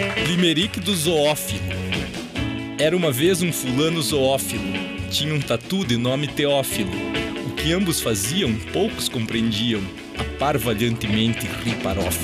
Limerick do zoófilo. Era uma vez um fulano zoófilo. Tinha um tatu de nome Teófilo. O que ambos faziam, poucos compreendiam. A par valiantemente riparófilo.